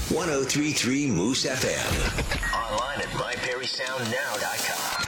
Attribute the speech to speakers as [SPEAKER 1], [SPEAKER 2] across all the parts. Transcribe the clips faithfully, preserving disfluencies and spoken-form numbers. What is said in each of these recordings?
[SPEAKER 1] one oh three point three Moose F M. Online at my perry sound now dot com.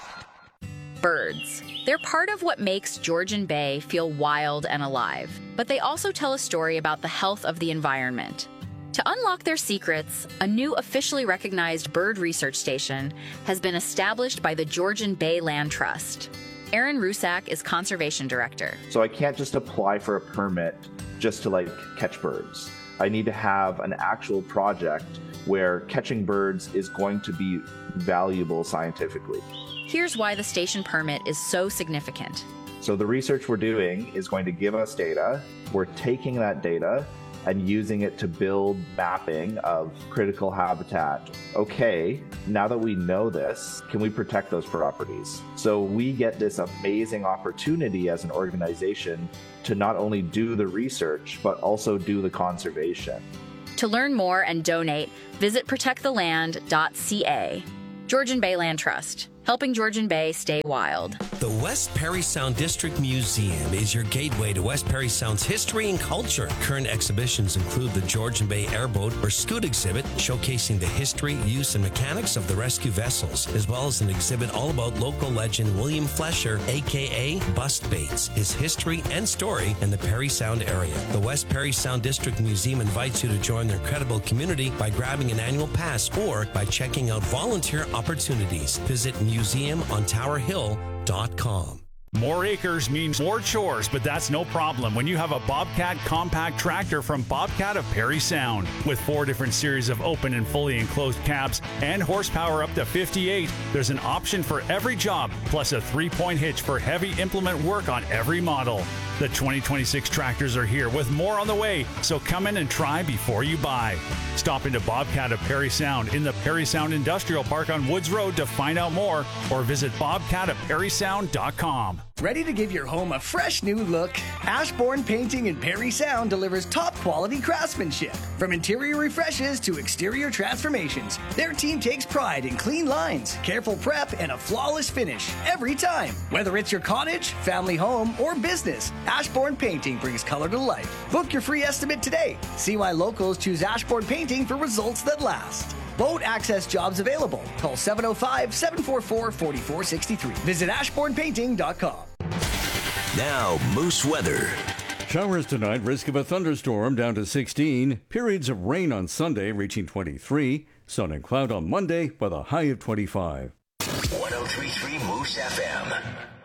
[SPEAKER 2] Birds. They're part of what makes Georgian Bay feel wild and alive, but they also tell a story about the health of the environment. To unlock their secrets, a new officially recognized bird research station has been established by the Georgian Bay Land Trust. Aaron Rusak is conservation director.
[SPEAKER 3] So I can't just apply for a permit just to like catch birds. I need to have an actual project where catching birds is going to be valuable scientifically.
[SPEAKER 2] Here's why the station permit is so significant.
[SPEAKER 3] So the research we're doing is going to give us data. We're taking that data and using it to build mapping of critical habitat. Okay, now that we know this, can we protect those properties? So we get this amazing opportunity as an organization to not only do the research, but also do the conservation.
[SPEAKER 2] To learn more and donate, visit protect the land dot c a. Georgian Bay Land Trust, helping Georgian Bay stay wild.
[SPEAKER 4] The West Perry Sound District Museum is your gateway to West Perry Sound's history and culture. Current exhibitions include the Georgian Bay Airboat or Scoot exhibit, showcasing the history, use, and mechanics of the rescue vessels, as well as an exhibit all about local legend William Flesher, a k a. Bust Bates, his history and story in the Perry Sound area. The West Perry Sound District Museum invites you to join their incredible community by grabbing an annual pass or by checking out volunteer opportunities. Visit museum on tower hill dot com.
[SPEAKER 5] More acres means more chores, but that's no problem when you have a Bobcat compact tractor from Bobcat of Perry Sound. With four different series of open and fully enclosed cabs and horsepower up to fifty-eight, there's an option for every job, plus a three-point hitch for heavy implement work on every model. The twenty twenty-six tractors are here with more on the way, so come in and try before you buy. Stop into Bobcat of Perry Sound in the Perry Sound Industrial Park on Woods Road to find out more, or visit bobcat of perry sound dot com.
[SPEAKER 6] Ready to give your home a fresh new look? Ashbourne Painting in Perry Sound delivers top quality craftsmanship. From interior refreshes to exterior transformations, their team takes pride in clean lines, careful prep, and a flawless finish every time. Whether it's your cottage, family home, or business, Ashbourne Painting brings color to life. Book your free estimate today. See why locals choose Ashbourne Painting for results that last. Boat access jobs available. Call seven oh five, seven four four, four four six three. Visit ashbourne painting dot com.
[SPEAKER 1] Now, Moose weather.
[SPEAKER 7] Showers tonight, risk of a thunderstorm down to sixteen. Periods of rain on Sunday reaching twenty-three. Sun and cloud on Monday with a high of twenty-five.
[SPEAKER 1] one oh three point three Moose F M.